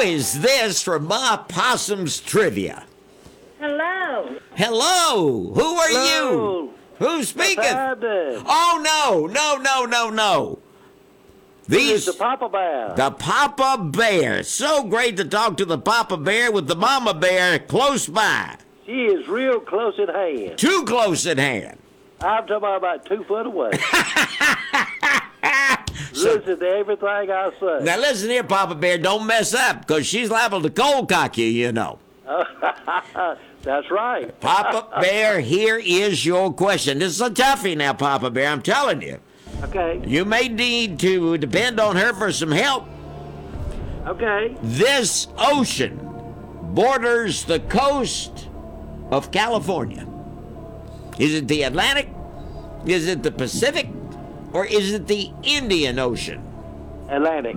is this from Ma Possum's Trivia? Hello. Hello. Who are you? Who's speaking? Oh, no. It's the Papa Bear. The Papa Bear. So great to talk to the Papa Bear with the Mama Bear close by. She is real close at hand. Too close at hand. I'm talking about 2 foot away. Listen to everything I say. Now listen here, Papa Bear, don't mess up, because she's liable to cold cock you, you know. That's right. Papa Bear, here is your question. This is a toughie now, Papa Bear, I'm telling you. Okay. You may need to depend on her for some help. Okay. This ocean borders the coast of California. Is it the Atlantic? Is it the Pacific? Or is it the Indian Ocean? Atlantic.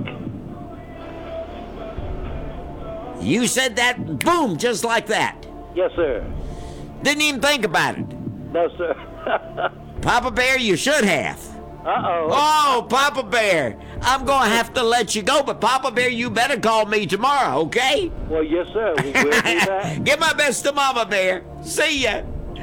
You said that, boom, just like that. Yes, sir. Didn't even think about it. No, sir. Papa Bear, you should have. Uh-oh. Oh, Papa Bear, I'm going to have to let you go, but Papa Bear, you better call me tomorrow, okay? Well, yes, sir. We'll do that. Give my best to Mama Bear. See ya.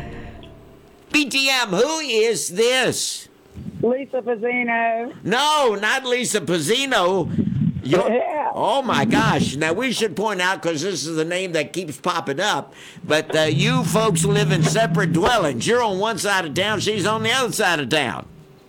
BTM, who is this? Lisa Pizzino. No, not Lisa Pizzino. Yeah. Oh, my gosh. Now, we should point out, because this is the name that keeps popping up, but you folks live in separate dwellings. You're on one side of town, she's on the other side of town.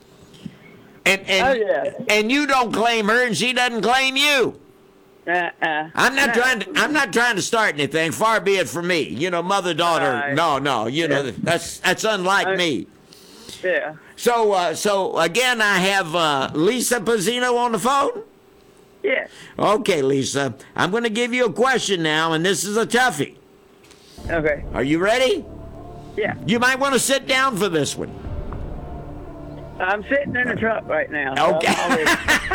And you don't claim her, and she doesn't claim you. I'm not trying to start anything. Far be it from me. You know, mother daughter. No. You know, that's unlike me. Yeah. So again, I have Lisa Pizzino on the phone. Yeah. Okay, Lisa. I'm going to give you a question now, and this is a toughie. Okay. Are you ready? Yeah. You might want to sit down for this one. I'm sitting in the truck right now. So Okay.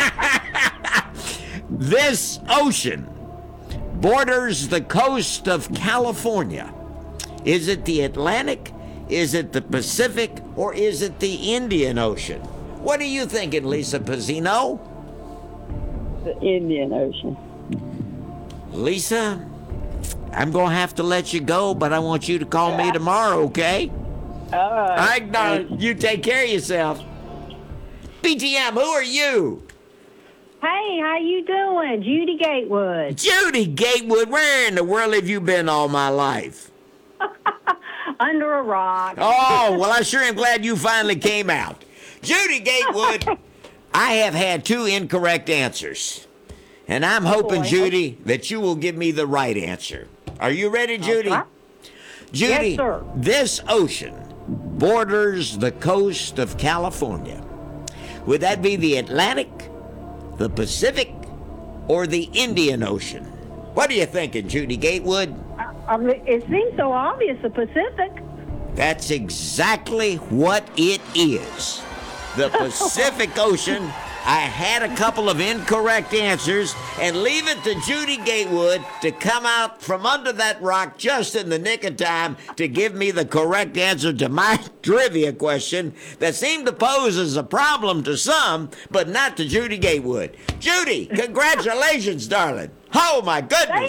This ocean borders the coast of California. Is it the Atlantic? Is it the Pacific? Or is it the Indian Ocean? What are you thinking, Lisa Pizzino? The Indian Ocean. Lisa, I'm going to have to let you go, but I want you to call me tomorrow, okay? All right. You take care of yourself. BTM, who are you? Hey, how you doing? Judy Gatewood. Judy Gatewood, where in the world have you been all my life? Under a rock. Oh, well, I sure am glad you finally came out. Judy Gatewood, I have had 2 incorrect answers. And I'm hoping, Judy, that you will give me the right answer. Are you ready, Judy? Okay. Judy, Yes, sir. This ocean borders the coast of California. Would that be the Atlantic, the Pacific, or the Indian Ocean? What are you thinking, Judy Gatewood? It seems so obvious, the Pacific. That's exactly what it is. The Pacific Ocean. I had a couple of incorrect answers, and leave it to Judy Gatewood to come out from under that rock just in the nick of time to give me the correct answer to my trivia question that seemed to pose as a problem to some, but not to Judy Gatewood. Judy, congratulations, darling. Oh, my goodness.